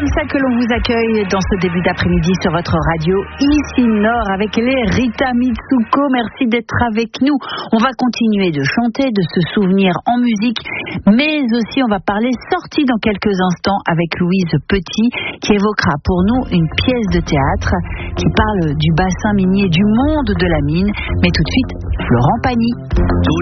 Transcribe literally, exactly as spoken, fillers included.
comme ça que l'on vous accueille dans ce début d'après-midi sur votre radio ici Nord avec les Rita Mitsuko. Merci d'être avec nous. On va continuer de chanter, de se souvenir en musique, mais aussi on va parler sortie dans quelques instants avec Louise Petit qui évoquera pour nous une pièce de théâtre qui parle du bassin minier, du monde de la mine. Mais tout de suite, Florent Pagny.